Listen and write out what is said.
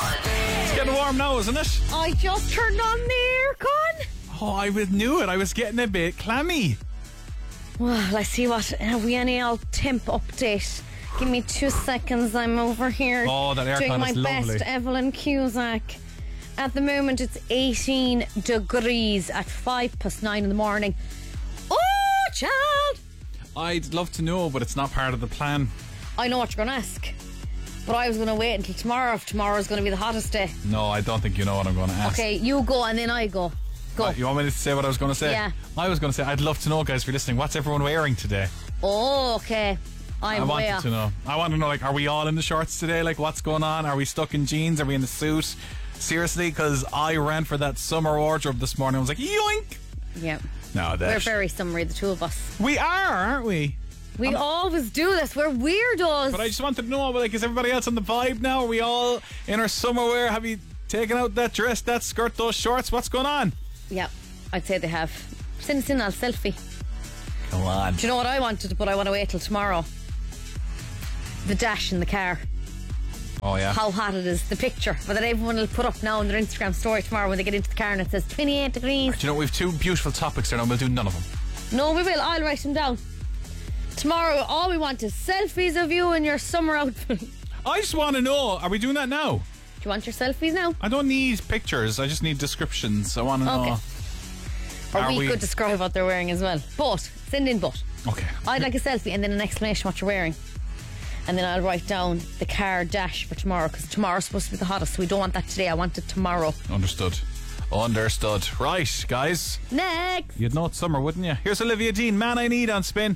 It's getting warm now, isn't it? I just turned on the aircon. Oh, I knew it. I was getting a bit clammy. Well, let's see what have we any old temp update. Give me 2 seconds. I'm over here Oh, that aircon doing my is lovely. best Evelyn Cusack. At the moment it's 18 degrees at 9:05 in the morning. Oh, child! I'd love to know, but it's not part of the plan. I know what you're going to ask, but I was going to wait until tomorrow if tomorrow's going to be the hottest day. No, I don't think you know what I'm going to ask. Okay, you go and then I go. Go. You want me to say what I was going to say? Yeah. I was going to say, I'd love to know, guys, if you're listening, what's everyone wearing today? Oh, okay. I wanted to know. I want to know, like, are we all in the shorts today? Like, what's going on? Are we stuck in jeans? Are we in a suit? Seriously, because I ran for that summer wardrobe this morning. I was like, yoink! Yeah. No, We're very summery, the two of us. We are, aren't we? We always do this. We're weirdos. But I just wanted to know, like, is everybody else on the vibe now? Are we all in our summer wear? Have you taken out that dress, that skirt, those shorts? What's going on? Yeah, I'd say they have. Send us in a selfie. Come on. Do you know what I wanted, but I want to wait till tomorrow? The dash in the car. Oh, yeah. How hot it is. The picture. But that everyone will put up now on their Instagram story tomorrow when they get into the car and it says 28 degrees. Do you know, we've two beautiful topics there and we'll do none of them. No, we will. I'll write them down. Tomorrow, all we want is selfies of you in your summer outfit. Do I just want to know, are we doing that now? you want your selfies now? I don't need pictures, I just need descriptions. I want to know. Or Are we could describe what they're wearing as well. But, send in but. Okay. I'd like a selfie and then an explanation what you're wearing. And then I'll write down the car dash for tomorrow, because tomorrow's supposed to be the hottest, so we don't want that today. I want it tomorrow. Understood. Right, guys. Next! You'd know it's summer, wouldn't you? Here's Olivia Dean, Man I Need on Spin.